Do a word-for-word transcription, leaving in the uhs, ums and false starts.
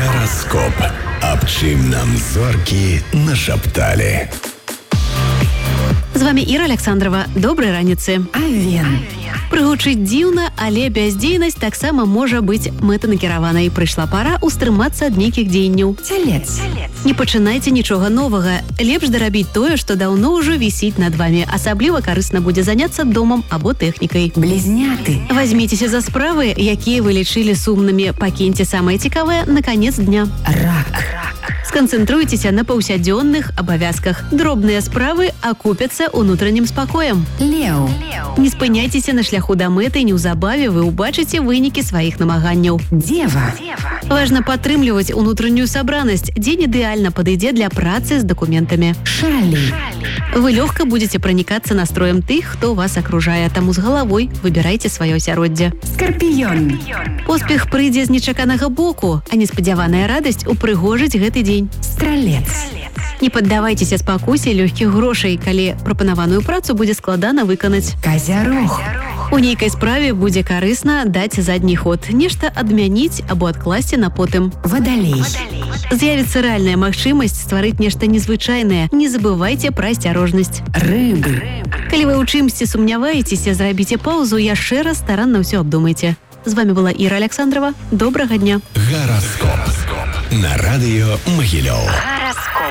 Гараскоп. Аб чым нам зоркі нашапталі. З вами Іра Александрова. Добрай раніцы. Авен. Прыгучыць дзіўна, але бяздзейнасць таксама можа быць мэтанакіраванай. Прыйшла пара устрымацца ад нейкіх дзеянняў. Цялец. Не пачынайце нічога новага. Лепш дарабіць тое, што даўно ўжо вісіць над вамі. Асабліва карысна будзе заняцца домам або тэхнікай. Блізняты. Вазьміцеся за справы, якія вы лічылі сумнымі. Пакіньце самае цікавае на канец дня. Рак. Сканцэнтруйцеся на паўсядзённых абавязках. Дробныя справы акупяцца ўнутранім спакоем. Леў. Не спыняйцеся на шляху да мэты, неўзабаве вы ўбачыце вынікі сваіх намаганняў. Дева. Важна падтрымліваць унутраннюю сабранасць. Дзень ідэальна падыдзе для працы з дакументамі. Шалі. Вы лёгка будзеце пранікацца настроем тых, хто вас акружае, таму з галавой выбірайце сваё асяроддзе. Скарпіён. Поспех прыйдзе з нечаканага боку, а неспадзяваная радасць упрыгожыць гэты дзень. Стралец. Не паддавайцеся спакусе лёгкіх грошай, калі прапанаваную працу будзе складана выканаць. Казярог. У нейкай справе будзе карысна даць задні ход, нешта адмяніць або адкласці на потым. Вадалей. З'явіцца рэальная магчымасць стварыць нешта незвычайнае. Не забывайце пра асцярожнасць. Рыбы. Калі вы ў чымсьці сумняваецеся, зрабіце паўзу, яшчэ раз старанна ўсё абдумайце. З вами была Іра Александрова. Добрага дня. Гараскоп. На радыё Магілёў.